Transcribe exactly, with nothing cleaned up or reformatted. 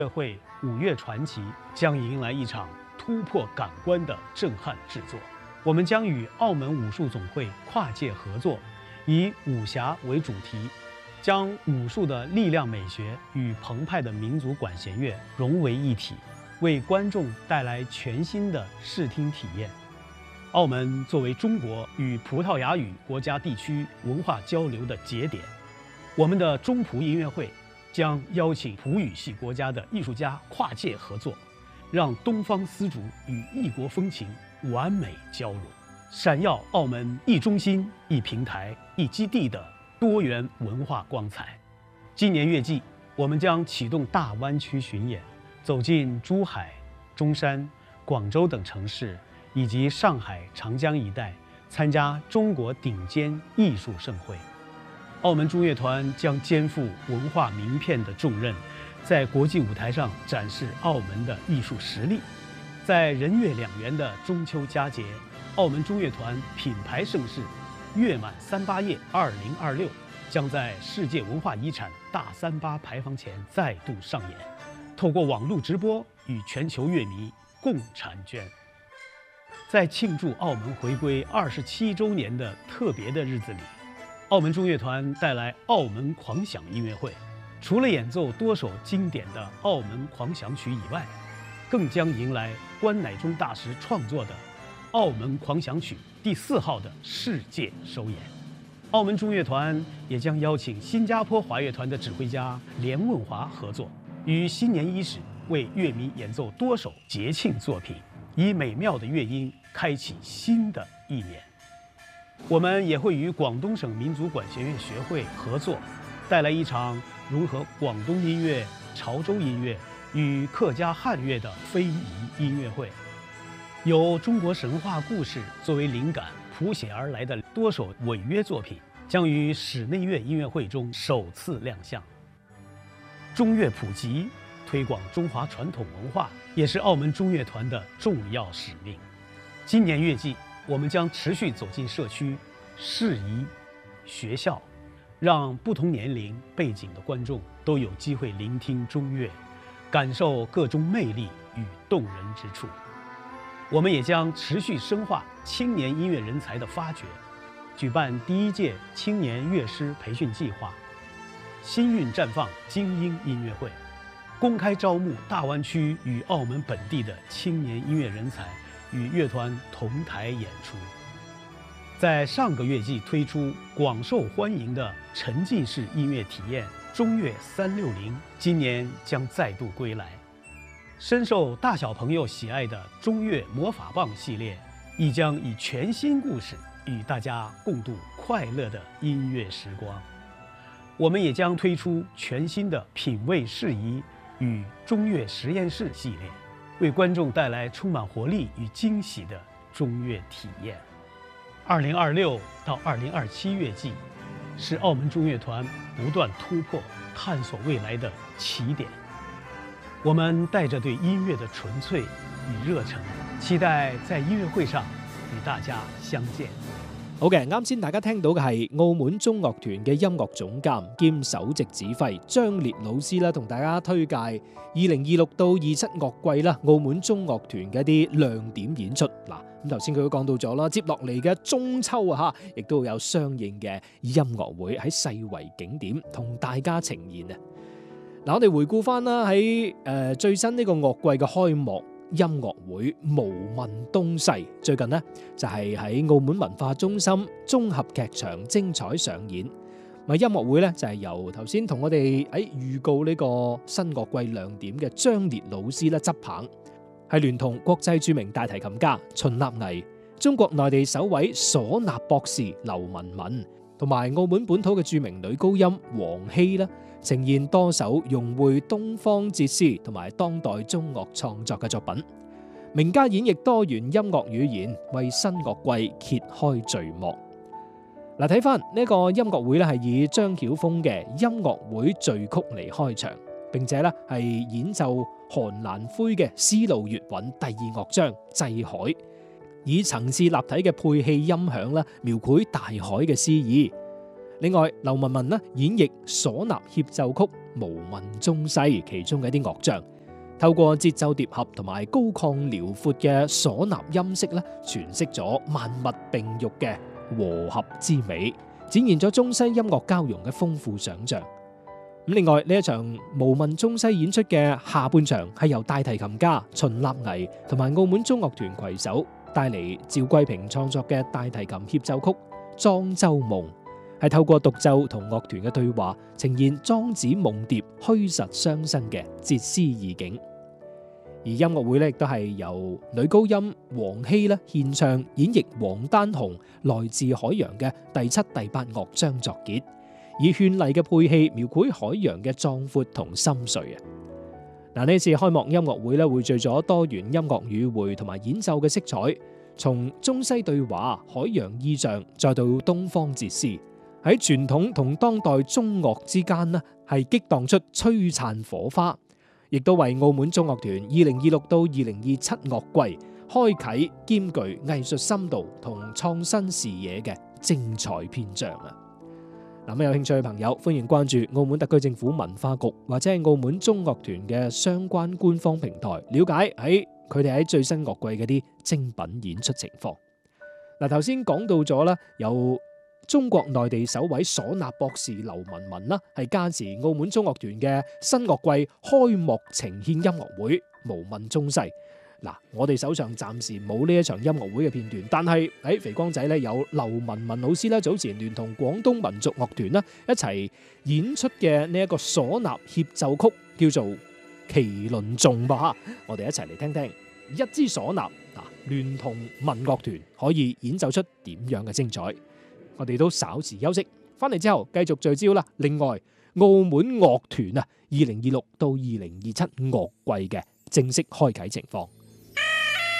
乐会《五岳传奇》将迎来一场突破感官的震撼制作。我们将与澳门武术总会跨界合作，以武侠为主题，将武术的力量美学与澎湃的民族管弦乐融为一体，为观众带来全新的视听体验。澳门作为中国与葡萄牙语国家地区文化交流的节点，我们的中葡音乐会将邀请葡语系国家的艺术家跨界合作，让东方丝竹与异国风情完美交融，闪耀澳门一中心、一平台、一基地的多元文化光彩。今年月季，我们将启动大湾区巡演，走进珠海、中山、广州等城市，以及上海、长江一带，参加中国顶尖艺术盛会。澳门中乐团将肩负文化名片的重任，在国际舞台上展示澳门的艺术实力。在人月两圆的中秋佳节，澳门中乐团品牌盛事“月满三八夜二零二六”将在世界文化遗产大三巴牌坊前再度上演，透过网络直播与全球乐迷共婵娟。在庆祝澳门回归二十七周年的特别的日子里，澳门中乐团带来澳门狂想音乐会，除了演奏多首经典的澳门狂想曲以外，更将迎来关乃忠大师创作的《澳门狂想曲》第四号的世界首演。澳门中乐团也将邀请新加坡华乐团的指挥家连问华合作，于新年伊始为乐迷演奏多首节庆作品，以美妙的乐音开启新的一年。我们也会与广东省民族管弦乐学会合作，带来一场融合广东音乐、潮州音乐与客家汉乐的非遗音乐会，由中国神话故事作为灵感谱写而来的多首违约作品将于室内乐音乐会中首次亮相。中乐普及，推广中华传统文化，也是澳门中乐团的重要使命。今年月季，我们将持续走进社区、市宜、学校，让不同年龄背景的观众都有机会聆听中乐，感受各中魅力与动人之处。我们也将持续深化青年音乐人才的发掘，举办第一届青年乐师培训计划，新韵绽放精英音乐会，公开招募大湾区与澳门本地的青年音乐人才，与乐团同台演出。在上个月季推出广受欢迎的沉浸式音乐体验中乐三六零，今年将再度归来。深受大小朋友喜爱的中乐魔法棒系列，亦将以全新故事与大家共度快乐的音乐时光。我们也将推出全新的品味适宜与中乐实验室系列，为观众带来充满活力与惊喜的中乐体验。二零二六到二零二七乐季，是澳门中乐团不断突破、探索未来的起点。我们带着对音樂的純粹與熱忱，期待在音樂會上與大家相見。 好嘅，啱先大家聽到嘅係澳門中樂團嘅音樂總監兼首席指揮張烈老師啦，同大家推介二零二六到二七樂季啦，澳門中樂團嘅一啲亮點演出。嗱，咁頭先佢都講到咗啦，接落嚟嘅中秋啊嚇，亦都會有相應嘅音樂會喺世遺景點同大家呈現啊！嗱，我哋回顧翻啦，喺誒最新呢個樂季嘅開幕音樂會無問東西，最近呢，就係喺澳門文化中心綜合劇場精彩上演。咪音樂會咧就係由頭先同我哋喺預告呢個新樂季亮點嘅張烈老師咧執棒，係聯同國際著名大提琴家秦立藝、中國內地首位嗩吶博士劉文文，同埋澳門本土嘅著名女高音黃希啦，呈現多首融匯東方哲思同埋當代中樂創作嘅作品，名家演繹多元音樂語言，為新樂季揭開序幕。嗱，睇翻呢個音樂會咧，係以張曉峰嘅音樂會序曲嚟開場，並且咧係演奏韓蘭輝嘅《絲路粵韻》第二樂章《祭海》，以層次立體嘅配器音響啦，描繪大海嘅詩意。 另外，劉文文呢演繹嗩吶協奏曲《無問中西》其中嘅一啲樂章，透過節奏疊合同埋高亢遼闊嘅嗩吶音色咧，詮釋咗萬物並育嘅和合之美，展現咗中西音樂交融嘅豐富想象。咁另外呢一場無問中西演出嘅下半場係由大提琴家秦立巍同埋澳門中樂團攜手帶嚟趙桂平創作嘅大提琴協奏曲《莊周夢》，係透過獨奏同樂團嘅對話，呈現莊子夢蝶虛實相生嘅哲思意境。而音樂會咧亦都係由女高音黃希咧獻唱演繹王丹紅來自海洋嘅第七、第八樂章作結，以絢麗嘅配器描繪海洋嘅壯闊同深邃啊！嗱，呢次開幕音樂會咧匯聚咗多元音樂語彙同埋演奏嘅色彩，從中西對話、海洋意象，再到東方哲思，喺傳統同當代中樂之間呢係激盪出璀璨火花。亦都為澳門中樂團二零二六到二零二七樂季開啟兼具藝術深度同創新視野嘅精彩篇章啊！嗱，有興趣嘅朋友歡迎關注澳門特區政府文化局或者係澳門中樂團嘅相關官方平台，了解喺佢哋喺最新樂季嘅啲精品演出情況。嗱，頭先講到咗啦，有中國內地首位嗩吶博士劉文文啦，係加持澳門中樂團嘅新樂季開幕呈獻音樂會《無問中西》。嗱，我哋手上暫時冇呢一場音樂會嘅片段，但係喺肥光仔咧有劉文文老師咧早前聯同廣東民族樂團啦一齊演出嘅呢一個嗩吶協奏曲，叫做《麒麟頌》吧。我哋一齊嚟聽聽一支嗩吶嗱，聯同民樂團可以演奏出點樣嘅精彩。我哋都稍時休息，翻嚟之後繼續聚焦啦。另外，澳門樂團啊，二零二六到二零二七樂季嘅正式開啟情況。